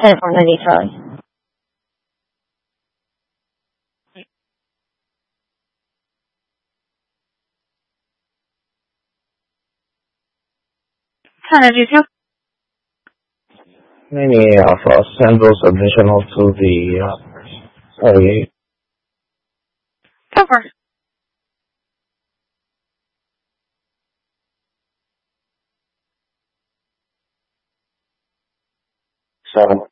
10 anytime. Kind of detail. Maybe send those additional to the Cover. so